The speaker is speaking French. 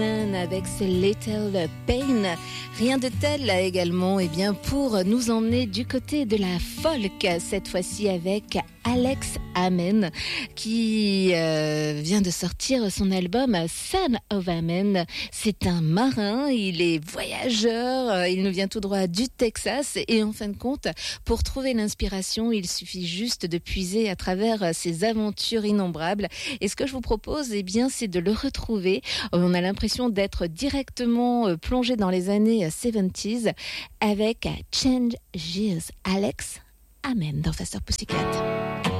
Avec ce Little Pain. Rien de tel également pour nous emmener du côté de la folk, cette fois-ci avec Alex Amen qui vient de sortir son album Son of Amen. C'est un marin, il est voyageur, il nous vient tout droit du Texas et en fin de compte, pour trouver l'inspiration, il suffit juste de puiser à travers ses aventures innombrables. Et ce que je vous propose, c'est de le retrouver. On a l'impression d'être directement plongé dans les années 70s avec Change Years. Alex Amen dans Faster Pussycat.